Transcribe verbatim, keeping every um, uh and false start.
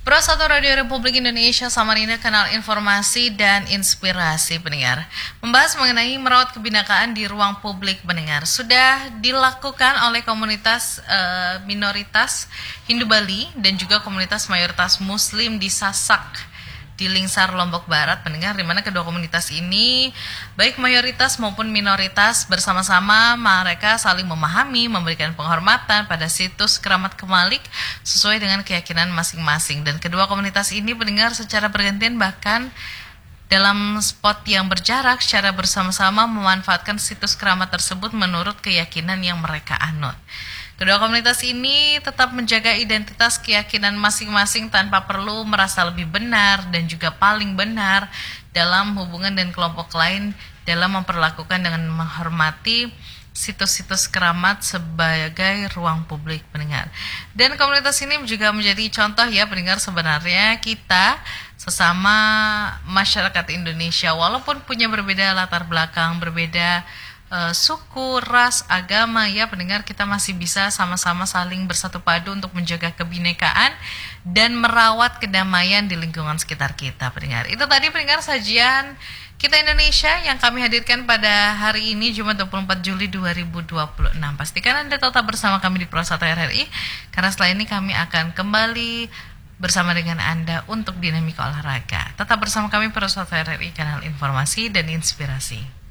Pro satu Radio Republik Indonesia Samarinda, kanal informasi dan inspirasi pendengar. Membahas mengenai merawat kebinakaan di ruang publik pendengar. Sudah dilakukan oleh komunitas uh, minoritas Hindu Bali dan juga komunitas mayoritas Muslim di Sasak, di Lingsar, Lombok Barat pendengar, di mana kedua komunitas ini baik mayoritas maupun minoritas bersama-sama mereka saling memahami, memberikan penghormatan pada situs Keramat Kemalik sesuai dengan keyakinan masing-masing. Dan kedua komunitas ini pendengar secara bergantian bahkan dalam spot yang berjarak secara bersama-sama memanfaatkan situs keramat tersebut menurut keyakinan yang mereka anut. Kedua komunitas ini tetap menjaga identitas keyakinan masing-masing tanpa perlu merasa lebih benar dan juga paling benar dalam hubungan dan kelompok lain dalam memperlakukan dengan menghormati situs-situs keramat sebagai ruang publik pendengar. Dan komunitas ini juga menjadi contoh ya pendengar, sebenarnya kita sesama masyarakat Indonesia walaupun punya berbeda latar belakang, berbeda Uh, suku, ras, agama ya pendengar, kita masih bisa sama-sama saling bersatu padu untuk menjaga kebinekaan dan merawat kedamaian di lingkungan sekitar kita pendengar. Itu tadi pendengar sajian Kita Indonesia yang kami hadirkan pada hari ini Jumat dua puluh empat Juli dua ribu dua puluh enam. Pastikan Anda tetap bersama kami di Pro satu R R I karena setelah ini kami akan kembali bersama dengan Anda untuk dinamika olahraga. Tetap bersama kami Pro satu R R I, kanal informasi dan inspirasi.